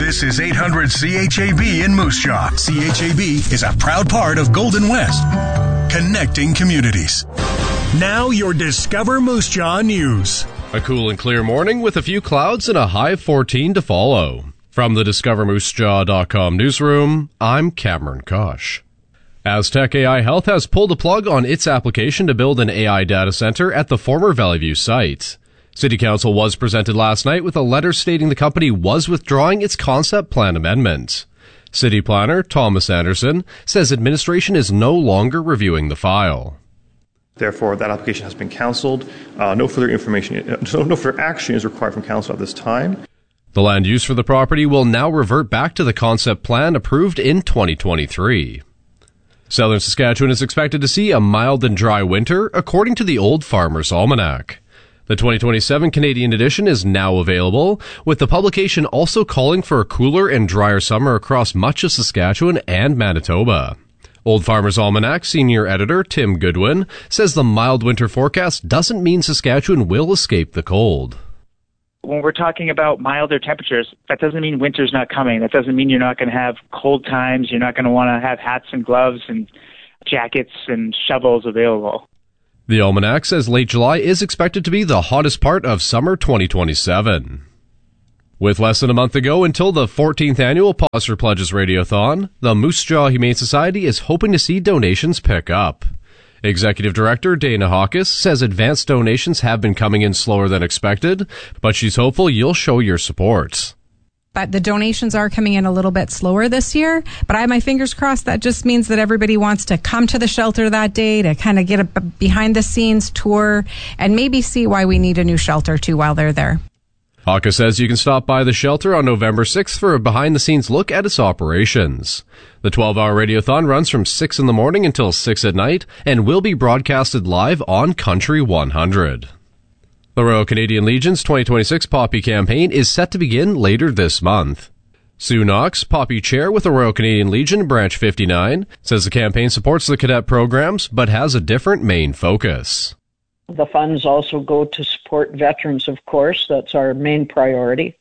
This is 800 CHAB in Moose Jaw. CHAB is a proud part of Golden West, connecting communities. Now your Discover Moose Jaw news. A cool and clear morning with a few clouds and a high of 14 to follow. From the DiscoverMooseJaw.com newsroom, I'm Cameron Kosh. Aztec AI Health has pulled the plug on its application to build an AI data center at the former Valley View site. City Council was presented last night with a letter stating the company was withdrawing its concept plan amendment. City planner Thomas Anderson says administration is no longer reviewing the file. Therefore, that application has been cancelled. No further action is required from council at this time. The land use for the property will now revert back to the concept plan approved in 2023. Southern Saskatchewan is expected to see a mild and dry winter, according to the Old Farmer's Almanac. The 2027 Canadian edition is now available, with the publication also calling for a cooler and drier summer across much of Saskatchewan and Manitoba. Old Farmer's Almanac senior editor Tim Goodwin says the mild winter forecast doesn't mean Saskatchewan will escape the cold. When we're talking about milder temperatures, that doesn't mean winter's not coming. That doesn't mean you're not going to have cold times. You're not going to want to have hats and gloves and jackets and shovels available. The Almanac says late July is expected to be the hottest part of summer 2027. With less than a month to go until the 14th annual Pause for Pledges Radiothon, the Moose Jaw Humane Society is hoping to see donations pick up. Executive Director Dana Hawkes says advanced donations have been coming in slower than expected, but she's hopeful you'll show your support. But the donations are coming in a little bit slower this year. But I have my fingers crossed. That just means that everybody wants to come to the shelter that day to kind of get a behind-the-scenes tour and maybe see why we need a new shelter, too, while they're there. Hawkes says you can stop by the shelter on November 6th for a behind-the-scenes look at its operations. The 12-hour radiothon runs from 6 in the morning until 6 at night and will be broadcasted live on Country 100. The Royal Canadian Legion's 2026 Poppy campaign is set to begin later this month. Sue Knox, Poppy Chair with the Royal Canadian Legion Branch 59, says the campaign supports the cadet programs but has a different main focus. The funds also go to support veterans, of course. That's our main priority.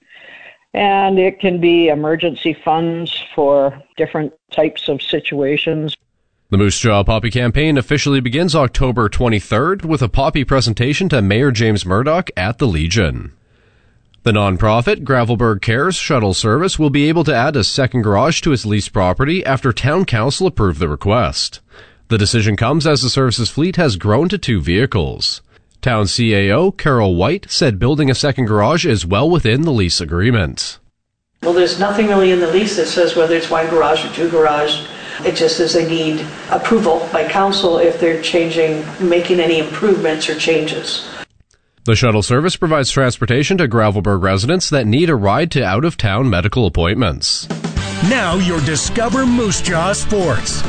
And it can be emergency funds for different types of situations. The Moose Jaw Poppy campaign officially begins October 23rd with a Poppy presentation to Mayor James Murdoch at the Legion. The nonprofit Gravelburg Cares shuttle service will be able to add a second garage to its leased property after Town Council approved the request. The decision comes as the service's fleet has grown to 2 vehicles. Town CAO Carol White said building a second garage is well within the lease agreement. Well, there's nothing really in the lease that says whether it's 1 garage or 2 garage. It just says they need approval by council if they're making any improvements or changes. The shuttle service provides transportation to Gravelburg residents that need a ride to out-of-town medical appointments. Now your Discover Moose Jaw Sports.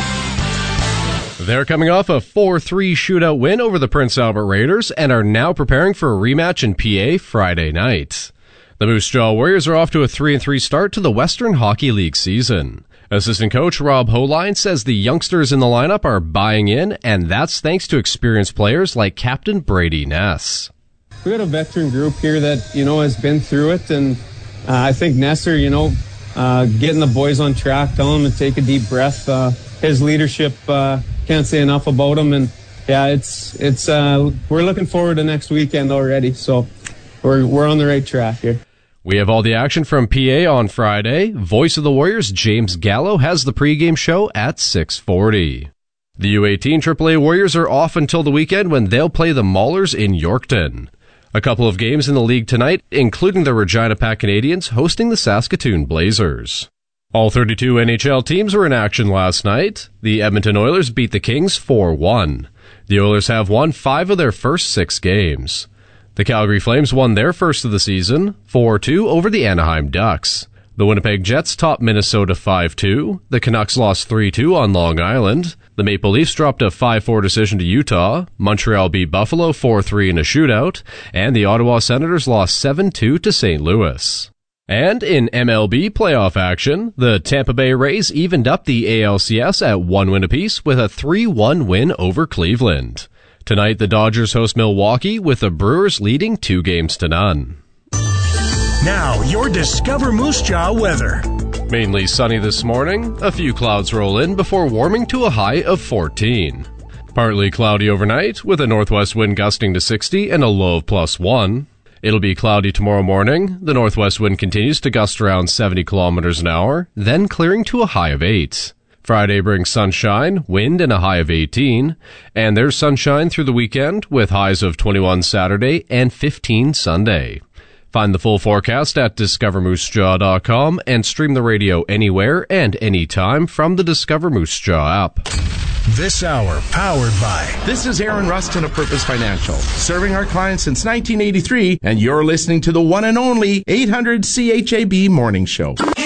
They're coming off a 4-3 shootout win over the Prince Albert Raiders and are now preparing for a rematch in PA Friday night. The Moose Jaw Warriors are off to a 3-3 start to the Western Hockey League season. Assistant coach Rob Holine says the youngsters in the lineup are buying in, and that's thanks to experienced players like Captain Brady Ness. We got a veteran group here that, has been through it, and I think Nesser, getting the boys on track, telling them to take a deep breath. His leadership, can't say enough about him, and it's we're looking forward to next weekend already, so we're on the right track here. We have all the action from PA on Friday. Voice of the Warriors, James Gallo, has the pregame show at 6:40. The U18 AAA Warriors are off until the weekend when they'll play the Maulers in Yorkton. A couple of games in the league tonight, including the Regina Pack Canadians hosting the Saskatoon Blazers. All 32 NHL teams were in action last night. The Edmonton Oilers beat the Kings 4-1. The Oilers have won 5 of their first 6 games. The Calgary Flames won their first of the season, 4-2 over the Anaheim Ducks. The Winnipeg Jets topped Minnesota 5-2. The Canucks lost 3-2 on Long Island. The Maple Leafs dropped a 5-4 decision to Utah. Montreal beat Buffalo 4-3 in a shootout. And the Ottawa Senators lost 7-2 to St. Louis. And in MLB playoff action, the Tampa Bay Rays evened up the ALCS at 1 win apiece with a 3-1 win over Cleveland. Tonight, the Dodgers host Milwaukee with the Brewers leading 2-0. Now, your Discover Moose Jaw weather. Mainly sunny this morning. A few clouds roll in before warming to a high of 14. Partly cloudy overnight with a northwest wind gusting to 60 and a low of +1. It'll be cloudy tomorrow morning. The northwest wind continues to gust around 70 kilometers an hour, then clearing to a high of 8. Friday brings sunshine, wind, and a high of 18. And there's sunshine through the weekend with highs of 21 Saturday and 15 Sunday. Find the full forecast at discovermoosejaw.com and stream the radio anywhere and anytime from the Discover Moose Jaw app. This hour powered by... This is Aaron Rustin of Purpose Financial, serving our clients since 1983, and you're listening to the one and only 800 CHAB Morning Show.